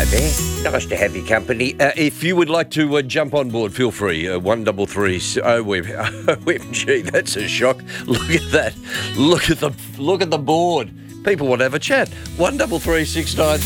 there. Nice to have your company. If you would like to jump on board, feel free. 133. OMG, that's a shock. Look at that. Look at the board. People want to have a chat. 13369.